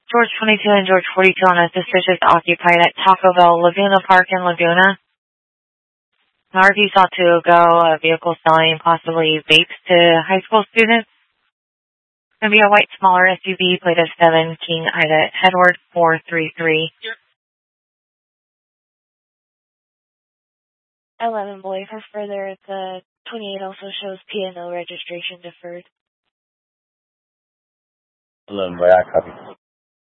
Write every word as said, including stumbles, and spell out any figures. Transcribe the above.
George twenty-two and George forty-two on a suspicious occupied at Taco Bell, Laguna Park in Laguna. R V sought to go a vehicle selling possibly vapes to high school students. Going to be a white smaller S U V, plate of seven, King Ida, Edward four three three. eleven boy, for further, the twenty-eight also shows P and O registration deferred. eleven boy, I copy.